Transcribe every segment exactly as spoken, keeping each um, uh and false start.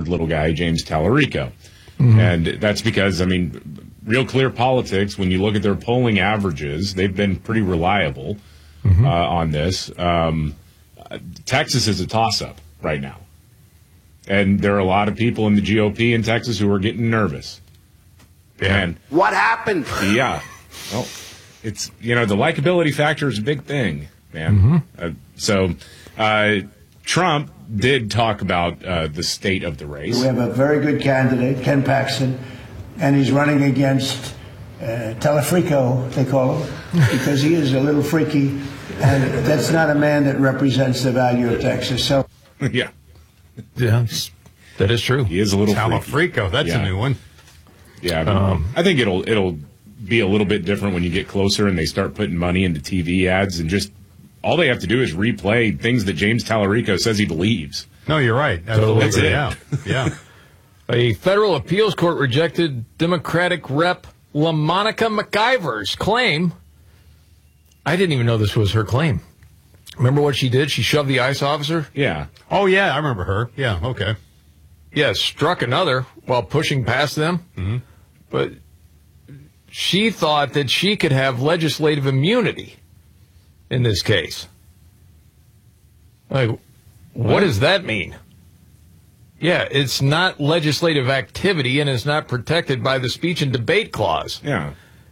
Stanford little guy, James Tallarico. Mm-hmm. And that's because, I mean, Real Clear Politics, when you look at their polling averages, they've been pretty reliable mm-hmm. uh, on this. Um, Texas is a toss-up right now. And there are a lot of people in the G O P in Texas who are getting nervous. Yeah. And what happened? Yeah. Well, it's, you know, the likability factor is a big thing, man. Mm-hmm. Uh, so uh, Trump did talk about uh, the state of the race. We have a very good candidate, Ken Paxton, and he's running against uh, Telefrico, they call him, because he is a little freaky, and that's not a man that represents the value of Texas. So, yeah. Yeah, that is true. He is a little Telefrico, that's yeah. a new one. Yeah, I, mean, um, I think it'll it'll be a little bit different when you get closer and they start putting money into T V ads, and just all they have to do is replay things that James Tallarico says he believes. No, you're right. Absolutely. That's it. Yeah, yeah. A federal appeals court rejected Democratic Rep LaMonica McIver's claim. I didn't even know this was her claim. Remember what she did? She shoved the ICE officer? Yeah. Oh, yeah, I remember her. Yeah, okay. Yeah, struck another while pushing past them. Mm-hmm. But she thought that she could have legislative immunity in this case. Like, what, what does that mean? Yeah, it's not legislative activity and it's not protected by the speech and debate clause. Yeah.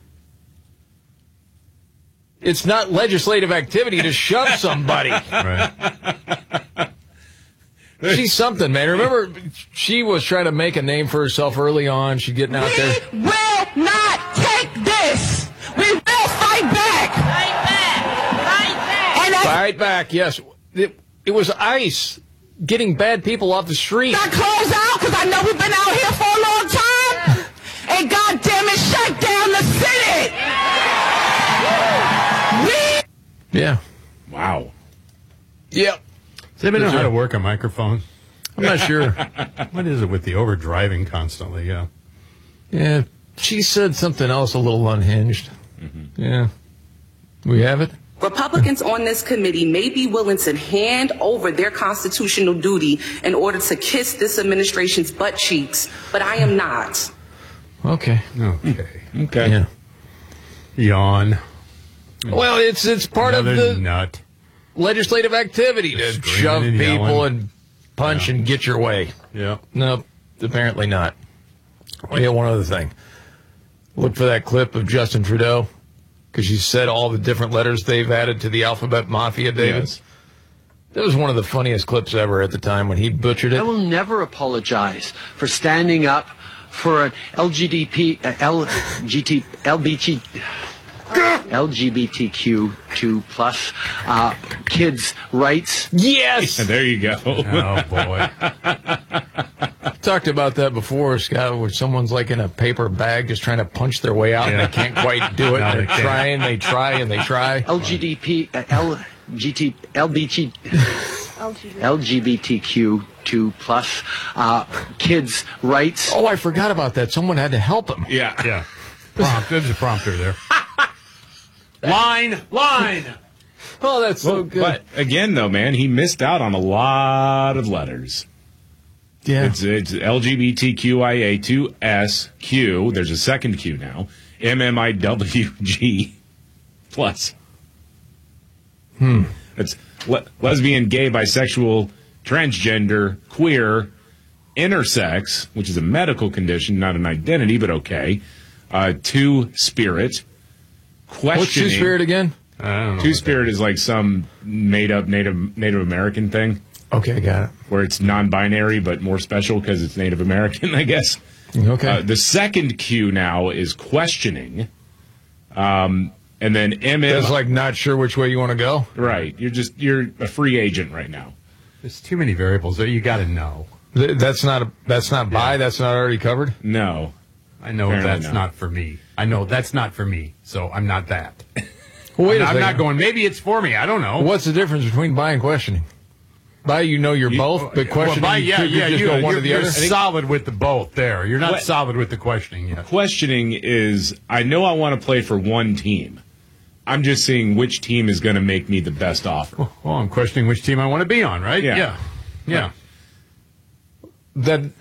It's not legislative activity to shove somebody. Right. She's something, man. Remember, she was trying to make a name for herself early on. She's getting out there. We will not take this. We will fight back. Fight back. Fight back. And fight back, yes. It, it was ICE getting bad people off the street. I close out because I know we've been out here for a long time. And goddamn it, shut down the city. We Yeah. Wow. Yep. Does anybody know how to work a microphone? I'm not sure. What is it with the overdriving constantly? Yeah. Yeah. She said something else a little unhinged. Mm-hmm. Yeah. We have it? Republicans on this committee may be willing to hand over their constitutional duty in order to kiss this administration's butt cheeks, but I am not. Okay. Okay. Okay. Yeah. Yawn. Well, it's it's part Another of the nut. legislative activity to Screaming shove and people yelling. and punch Yeah. and get your way. Yeah. No, apparently not. Oh, yeah, one other thing. Look for that clip of Justin Trudeau, because you said all the different letters they've added to the alphabet mafia, David. Yes. That was one of the funniest clips ever at the time when he butchered it. I will never apologize for standing up for an L G B T, uh, L G T, L B T, L G B T Q two plus uh, kids' rights. Yes! There you go. Oh, boy. Talked about that before, Scott, where someone's like in a paper bag just trying to punch their way out Yeah. and they can't quite do it. No, and they they're can't. trying, they try, and they try. L G B T, uh, L G T, L B T, L G B T Q two plus uh, kids' rights. Oh, I forgot about that. Someone had to help him. Yeah. Yeah. Prompt. There's a prompter there. Line. Line. Oh, that's so Well, good. but again, though, man, he missed out on a lot of letters. yeah. It's, it's L G B T Q I A two S Q. There's a second Q now. M M I W G plus. Hmm. It's le- lesbian, gay, bisexual, transgender, queer, intersex, which is a medical condition, not an identity, but okay. Uh, two-spirit. Questioning. What's Two-Spirit again? I don't know. Two-spirit is like some made-up Native Native American thing. Okay, got it. Where it's non-binary but more special because it's Native American, I guess. Okay. Uh, the second Q now is questioning, um, and then M M. That's like not sure which way you want to go. Right, you're just you're a free agent right now. There's too many variables that you got to know. Th- That's not a, that's not by. Yeah. That's not already covered. No, I know Apparently that's not. not for me. I know that's not for me, so I'm not that. Well, wait I'm, a I'm second. not going, maybe it's for me. I don't know. What's the difference between by and questioning? By, you know you're You- both, but questioning, Well, by, you yeah, could yeah, just you, go one you're, or the you're other. solid with the both there. You're not What- solid with the questioning yet. questioning is I know I want to play for one team. I'm just seeing which team is going to make me the best offer. Well, I'm questioning which team I want to be on, right? Yeah. Yeah. Yeah. That